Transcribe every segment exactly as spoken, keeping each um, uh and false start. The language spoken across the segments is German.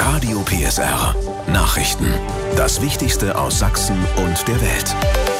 Radio P S R. Nachrichten. Das Wichtigste aus Sachsen und der Welt.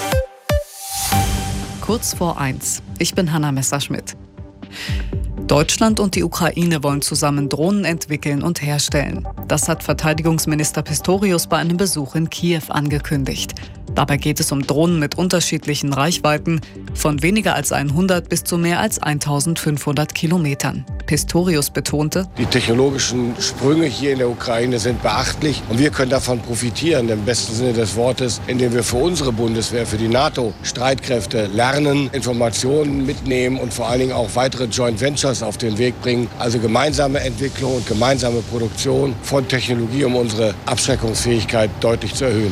Kurz vor eins. Ich bin Hanna Messerschmidt. Deutschland und die Ukraine wollen zusammen Drohnen entwickeln und herstellen. Das hat Verteidigungsminister Pistorius bei einem Besuch in Kiew angekündigt. Dabei geht es um Drohnen mit unterschiedlichen Reichweiten, von weniger als hundert bis zu mehr als eintausendfünfhundert Kilometern. Pistorius betonte: Die technologischen Sprünge hier in der Ukraine sind beachtlich und wir können davon profitieren, im besten Sinne des Wortes, indem wir für unsere Bundeswehr, für die NATO-Streitkräfte lernen, Informationen mitnehmen und vor allen Dingen auch weitere Joint Ventures auf den Weg bringen. Also gemeinsame Entwicklung und gemeinsame Produktion von Technologie, um unsere Abschreckungsfähigkeit deutlich zu erhöhen.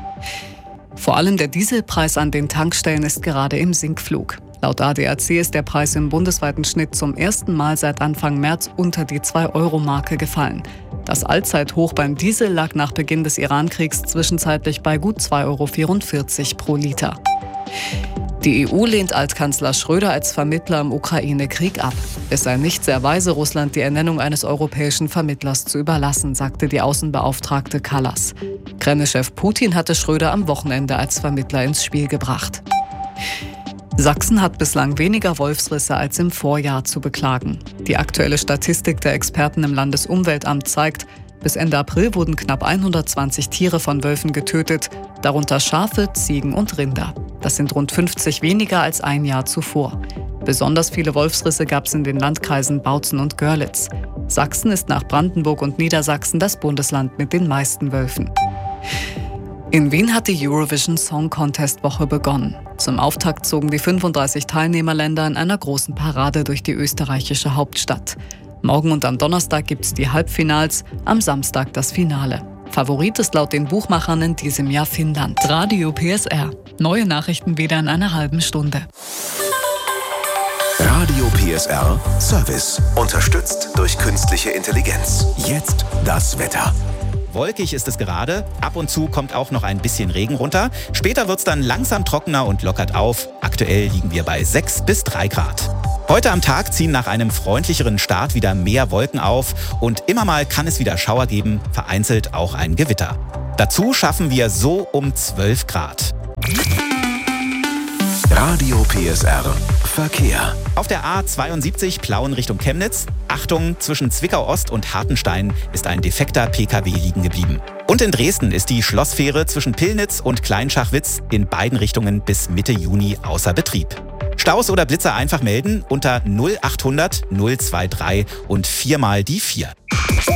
Vor allem der Dieselpreis an den Tankstellen ist gerade im Sinkflug. Laut A D A C ist der Preis im bundesweiten Schnitt zum ersten Mal seit Anfang März unter die zwei Euro Marke gefallen. Das Allzeithoch beim Diesel lag nach Beginn des Iran-Kriegs zwischenzeitlich bei gut zwei Euro vierundvierzig pro Liter. Die E U lehnt Altkanzler Schröder als Vermittler im Ukraine-Krieg ab. Es sei nicht sehr weise, Russland die Ernennung eines europäischen Vermittlers zu überlassen, sagte die Außenbeauftragte Kallas. Kreml-Chef Putin hatte Schröder am Wochenende als Vermittler ins Spiel gebracht. Sachsen hat bislang weniger Wolfsrisse als im Vorjahr zu beklagen. Die aktuelle Statistik der Experten im Landesumweltamt zeigt, bis Ende April wurden knapp hundertzwanzig Tiere von Wölfen getötet, darunter Schafe, Ziegen und Rinder. Das sind rund fünfzig weniger als ein Jahr zuvor. Besonders viele Wolfsrisse gab es in den Landkreisen Bautzen und Görlitz. Sachsen ist nach Brandenburg und Niedersachsen das Bundesland mit den meisten Wölfen. In Wien hat die Eurovision Song Contest Woche begonnen. Zum Auftakt zogen die fünfunddreißig Teilnehmerländer in einer großen Parade durch die österreichische Hauptstadt. Morgen und am Donnerstag gibt es die Halbfinals, am Samstag das Finale. Favorit ist laut den Buchmachern in diesem Jahr Finnland. Radio P S R. Neue Nachrichten wieder in einer halben Stunde. Radio P S R Service. Unterstützt durch künstliche Intelligenz. Jetzt das Wetter. Wolkig ist es gerade, ab und zu kommt auch noch ein bisschen Regen runter. Später wird es dann langsam trockener und lockert auf. Aktuell liegen wir bei sechs bis drei Grad. Heute am Tag ziehen nach einem freundlicheren Start wieder mehr Wolken auf und immer mal kann es wieder Schauer geben, vereinzelt auch ein Gewitter. Dazu schaffen wir so um zwölf Grad. Radio P S R Verkehr. Auf der A zweiundsiebzig Plauen Richtung Chemnitz. Achtung, zwischen Zwickau Ost und Hartenstein ist ein defekter P K W liegen geblieben. Und in Dresden ist die Schlossfähre zwischen Pillnitz und Kleinschachwitz in beiden Richtungen bis Mitte Juni außer Betrieb. Staus oder Blitzer einfach melden unter null achthundert null drei drei und viermal die vier.